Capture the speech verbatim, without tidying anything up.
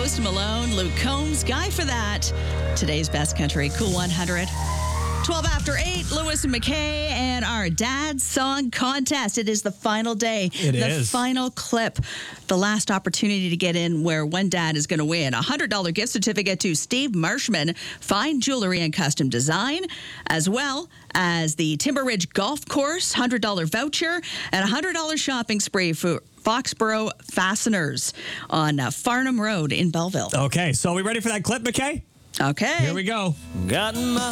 Post Malone, Luke Combs, Guy for That. Today's Best Country Cool one hundred. twelve after eight, Lewis and McKay and our Dad Song Contest. It is the final day. It the is. The final clip. The last opportunity to get in where one dad is going to win. A one hundred dollars gift certificate to Steve Marshman, Fine Jewelry and Custom Design, as well as the Timber Ridge Golf Course, one hundred dollars voucher, and a one hundred dollars shopping spree for Foxborough Fasteners on uh, Farnham Road in Belleville. Okay, so are we ready for that clip, McKay? Okay. Here we go. Got my